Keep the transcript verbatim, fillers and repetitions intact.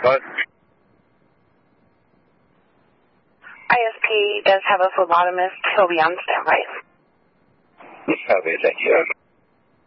five. I S P does have a phlebotomist. He'll be on standby. Copy, thank you.